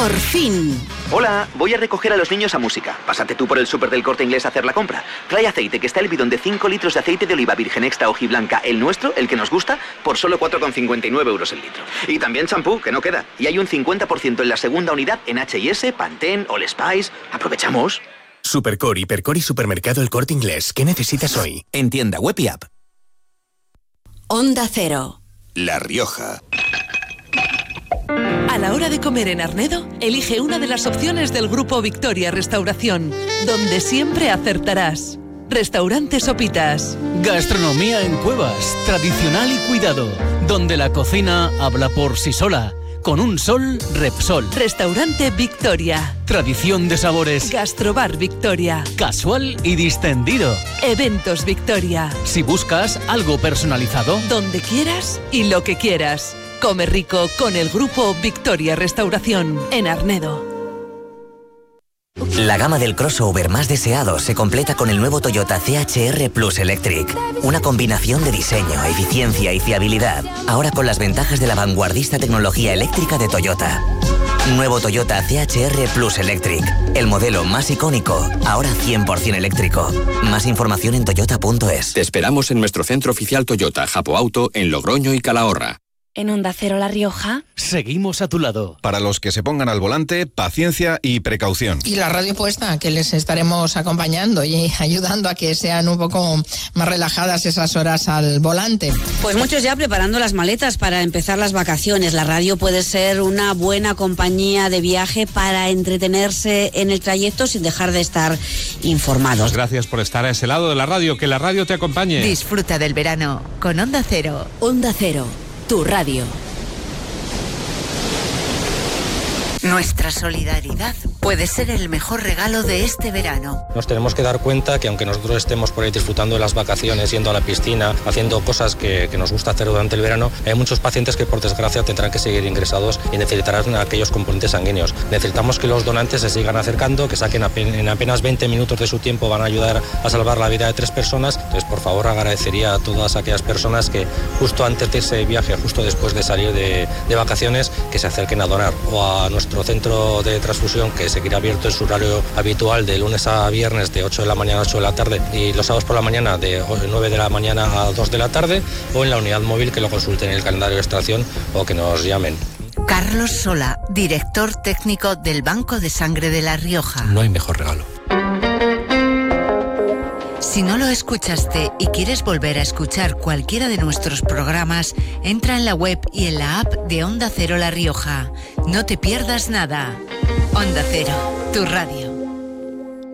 Por fin. Hola, voy a recoger a los niños a música. Pásate tú por el súper del Corte Inglés a hacer la compra. Trae aceite, que está el bidón de 5 litros de aceite de oliva virgen extra hojiblanca, el nuestro, el que nos gusta, por solo 4,59 euros el litro. Y también champú, que no queda. Y hay un 50% en la segunda unidad en H&S, Pantene, All Spice. ¡Aprovechamos! Supercore, Hipercore y Supermercado El Corte Inglés. ¿Qué necesitas hoy? En tienda web y app. Onda Cero. La Rioja. A la hora de comer en Arnedo, elige una de las opciones del Grupo Victoria Restauración, donde siempre acertarás. Restaurante Sopitas. Gastronomía en cuevas, tradicional y cuidado, donde la cocina habla por sí sola. Con un sol, Repsol. Restaurante Victoria. Tradición de sabores. Gastrobar Victoria. Casual y distendido. Eventos Victoria. Si buscas algo personalizado, donde quieras y lo que quieras. Come rico con el Grupo Victoria Restauración en Arnedo. La gama del crossover más deseado se completa con el nuevo Toyota CHR Plus Electric. Una combinación de diseño, eficiencia y fiabilidad. Ahora con las ventajas de la vanguardista tecnología eléctrica de Toyota. Nuevo Toyota CHR Plus Electric. El modelo más icónico, ahora 100% eléctrico. Más información en toyota.es. Te esperamos en nuestro centro oficial Toyota, Japo Auto, en Logroño y Calahorra. En Onda Cero La Rioja. Seguimos a tu lado. Para los que se pongan al volante, paciencia y precaución. Y la radio puesta, que les estaremos acompañando y ayudando a que sean un poco más relajadas esas horas al volante. Pues muchos ya preparando las maletas para empezar las vacaciones. La radio puede ser una buena compañía de viaje para entretenerse en el trayecto sin dejar de estar informados. Gracias por estar a ese lado de la radio, que la radio te acompañe. Disfruta del verano con Onda Cero. Onda Cero. Tu radio. Nuestra solidaridad puede ser el mejor regalo de este verano. Nos tenemos que dar cuenta que aunque nosotros estemos por ahí disfrutando de las vacaciones, yendo a la piscina, haciendo cosas que nos gusta hacer durante el verano, hay muchos pacientes que por desgracia tendrán que seguir ingresados y necesitarán aquellos componentes sanguíneos. Necesitamos que los donantes se sigan acercando, que saquen en apenas 20 minutos de su tiempo, van a ayudar a salvar la vida de 3 personas. Entonces, por favor, agradecería a todas aquellas personas que justo antes de ese viaje, justo después de salir de vacaciones, que se acerquen a donar, o a nuestro centro de transfusión, que seguirá abierto en su horario habitual de lunes a viernes de 8 de la mañana a 8 de la tarde y los sábados por la mañana de 9 de la mañana a 2 de la tarde, o en la unidad móvil, que lo consulten en el calendario de extracción o que nos llamen. Carlos Sola, director técnico del Banco de Sangre de La Rioja. No hay mejor regalo. Si no lo escuchaste y quieres volver a escuchar cualquiera de nuestros programas, entra en la web y en la app de Onda Cero La Rioja. No te pierdas nada. Onda Cero, tu radio.